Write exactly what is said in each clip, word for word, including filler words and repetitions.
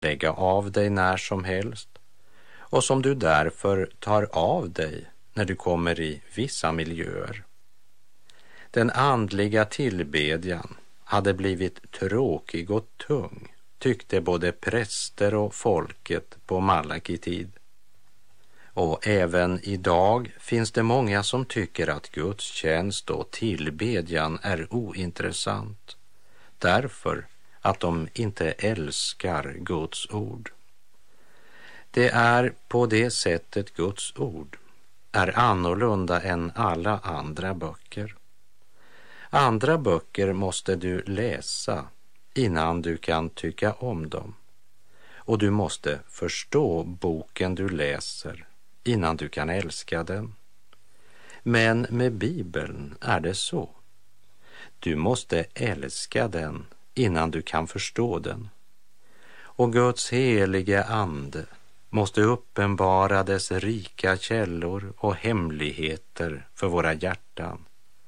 lägga av dig när som helst och som du därför tar av dig när du kommer i vissa miljöer. Den andliga tillbedjan hade blivit tråkig och tung, tyckte både präster och folket på Malaki-tid. Och även idag finns det många som tycker att gudstjänst och tillbedjan är ointressant, därför att de inte älskar Guds ord. Det är på det sättet Guds ord är annorlunda än alla andra böcker. Andra böcker måste du läsa innan du kan tycka om dem. Och du måste förstå boken du läser innan du kan älska den. Men med Bibeln är det så. Du måste älska den innan du kan förstå den. Och Guds helige ande måste uppenbara dess rika källor och hemligheter för våra hjärtan.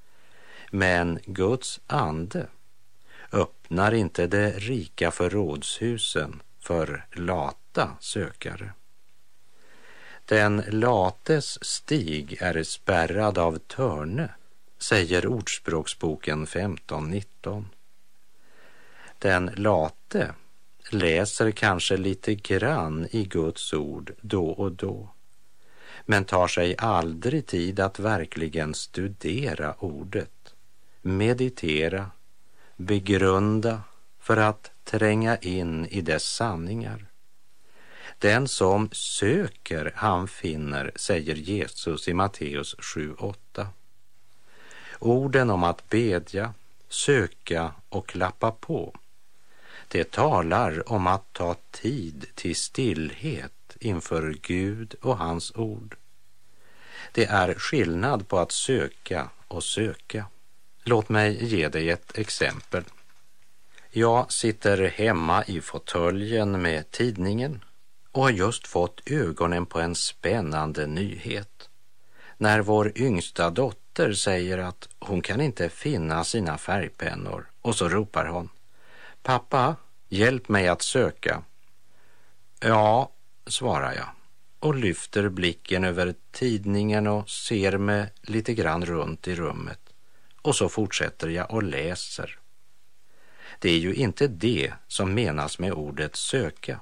Men Guds ande öppnar inte det rika förrådshusen för lata sökare. Den lates stig är spärrad av törne, säger Ordspråksboken femton nitton. Den late läser kanske lite grann i Guds ord då och då, men tar sig aldrig tid att verkligen studera ordet, meditera, begrunda för att tränga in i dess sanningar. Den som söker, han finner, säger Jesus i Matteus sju åtta. Orden om att bedja, söka och klappa på, det talar om att ta tid till stillhet inför Gud och hans ord. Det är skillnad på att söka och söka. Låt mig ge dig ett exempel. Jag sitter hemma i fåtöljen med tidningen och har just fått ögonen på en spännande nyhet. När vår yngsta dotter säger att hon kan inte finna sina färgpennor, och så ropar hon: "Pappa, hjälp mig att söka." "Ja", svarar jag och lyfter blicken över tidningen och ser mig lite grann runt i rummet. Och så fortsätter jag och läser. Det är ju inte det som menas med ordet söka.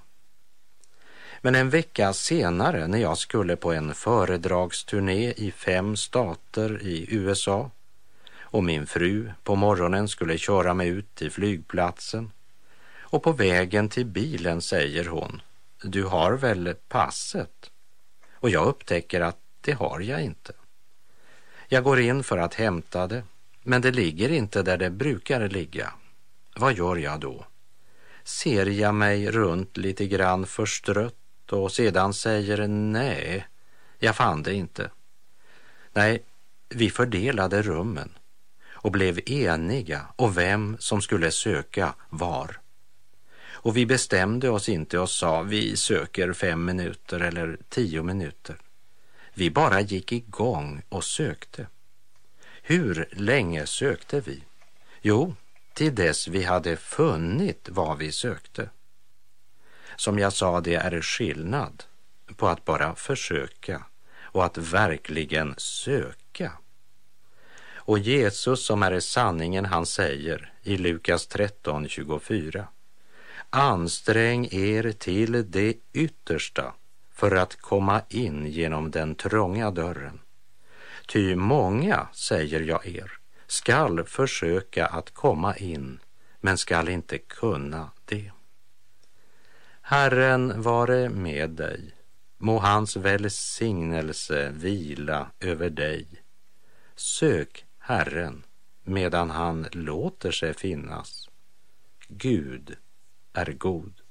Men en vecka senare, när jag skulle på en föredragsturné i fem stater i U S A och min fru på morgonen skulle köra mig ut till flygplatsen, och på vägen till bilen säger hon: "Du har väl passet?" Och jag upptäcker att det har jag inte. Jag går in för att hämta det, men det ligger inte där det brukar ligga. Vad gör jag då? Ser jag mig runt lite grann förstrött och sedan säger: "Nej, jag fann det inte." Nej, vi fördelade rummen och blev eniga om vem som skulle söka var. Och vi bestämde oss inte och sa: "Vi söker fem minuter eller tio minuter." Vi bara gick igång och sökte. Hur länge sökte vi? Jo, till dess vi hade funnit vad vi sökte. Som jag sa, det är skillnad på att bara försöka och att verkligen söka. Och Jesus, som är sanningen, han säger i Lukas tretton tjugofyra: "Ansträng er till det yttersta för att komma in genom den trånga dörren. Ty många, säger jag er, skall försöka att komma in, men skall inte kunna det." Herren vare med dig. Må hans välsignelse vila över dig. Sök Herren medan han låter sig finnas. Gud är god.